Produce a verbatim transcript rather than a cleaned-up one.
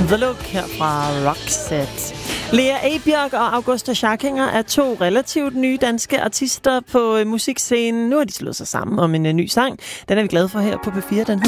The Look her fra Roxette. Lea Ebjerg og Augusta Scharkinger er to relativt nye danske artister på musikscenen. Nu har de slået sig sammen om en ny sang. Den er vi glade for her på P fire. Den